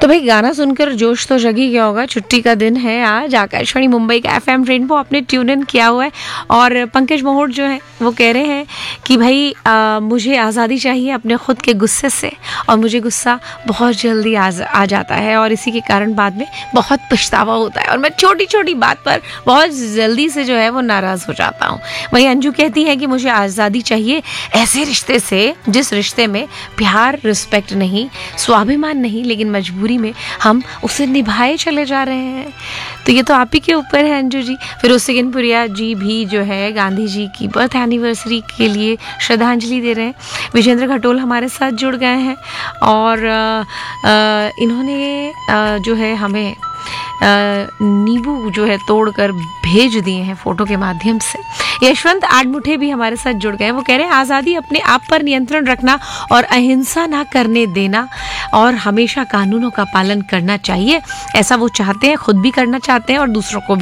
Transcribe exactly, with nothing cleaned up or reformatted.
तो भाई गाना सुनकर जोश तो जग ही गया होगा। छुट्टी का दिन है आज, आकाशवाणी मुंबई का एफएम रेनबो आपने ट्यून इन किया हुआ है। और पंकज मोहट जो है वो कह रहे हैं कि भाई आ, मुझे आज़ादी चाहिए अपने खुद के गुस्से से, और मुझे गुस्सा बहुत जल्दी आ, आ जाता है और इसी के कारण बाद में बहुत पछतावा होता है और मैं छोटी छोटी बात पर बहुत जल्दी से जो है वो नाराज़ हो जाता हूँ। वहीं अंजू कहती है कि मुझे आज़ादी चाहिए ऐसे रिश्ते से जिस रिश्ते में प्यार, रिस्पेक्ट नहीं, स्वाभिमान नहीं, लेकिन मजबूरी में हम उसे निभाए चले जा रहे हैं। तो ये तो आप ही के ऊपर है अंजू जी। फिर उससे किनपुरिया जी भी जो है गांधी जी की बर्थ एनिवर्सरी के लिए श्रद्धांजलि दे रहे हैं। विजेंद्र खटोल हमारे साथ जुड़ गए हैं और आ, आ, इन्होंने आ, जो है हमें नींबू जो है तोड़कर भेज दिए हैं फोटो के माध्यम से। यशवंत आडमुठे भी हमारे साथ जुड़ गए। वो कह रहे हैं आज़ादी अपने आप पर नियंत्रण रखना और अहिंसा ना करने देना और हमेशा कानूनों का पालन करना चाहिए। ऐसा वो चाहते हैं, खुद भी करना चाहते हैं और दूसरों को भी